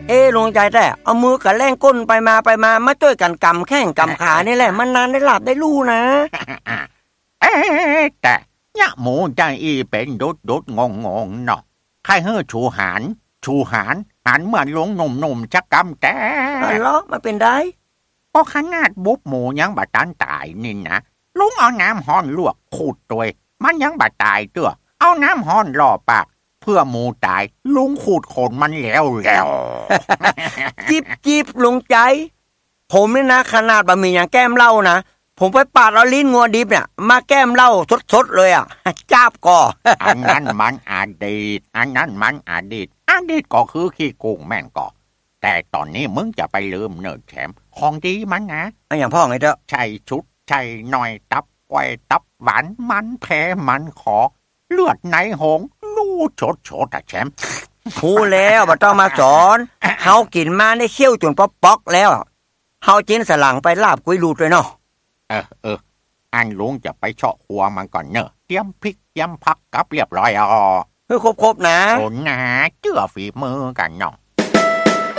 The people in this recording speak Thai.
ลงใจแต่เอามือกับแล่งก้นไปมามาช่วยกันกำแข้งกำขานี่แหละมันนานได้หลับได้ลู่นะแต่ยะหมูใจอีเป็นดุดงงเนาะใครเฮ้อชูหานหันเหมือนลงหนุ่มชักกำแต่ล้อมาเป็นได้ก็ขนาดบุบหมูยังบาดตันตายนี่นะลุงเอาน้ำห้อนลวกขูดตัวมันยังบาดตายตัวเอาน้ำห้อนล่อปากเพื่อหมูตายลุงขูดขนมันแล้วจิบลงใจผมนี่นะขนาดบะหมี่อย่างแก้มเหล้านะผมไปปาดเอาลิ้นงัวดิบเนี่ยมาแก้มเหล้าสดเลยอ่ะจ้าบก่ออันนั้นมันอดีตก็คือขี้โกงแม่นก่อแต่ตอนนี้มึงจะไปลืมเนิร์ดแถมของดีมันนะอย่างพ่อไงเจ้าใช่ชุดใช่หน่อยตับไก่ตับหวานมันแพ้มันขอเลือดในหงลู่โฉดแชมพูดแล้วบ่ต้องมาสอนเฮากินมาได้เขี้ยวจนป๊อกแล้วเฮาจินสลังไปลาบกุ้ยรูดด้วยเนาะอันลุงจะไปเฉาะหัวมันก่อนเนอะเตรียมพริกเตรียมผักกับเรียบร้อยครบนะโอ้นะเจือฝีมือกันเนาะ